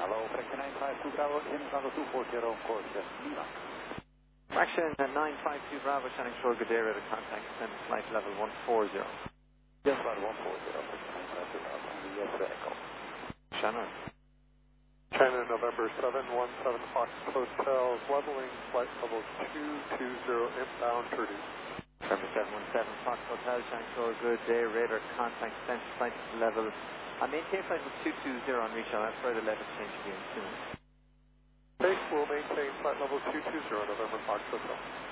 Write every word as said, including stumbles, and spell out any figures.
Hello, Franklin nine five two Bravo, Jimmy Bravo two four zero, course Lima. Action at nine five two Bravo, Shannon Shore, good day, radar contact, send flight level one four zero. Yes, about one four zero, Franklin nine five two Bravo, yes, Echo. Shannon. China November seven one seven Fox Hotel, leveling flight level two two zero, inbound thirty. November seven one seven Fox Hotel, Shannon Shore, good day, radar contact, send flight level. I maintain flight level two two zero on reach, I'll have further level change again soon. Base will maintain flight level two two zero, November Fox Hotel.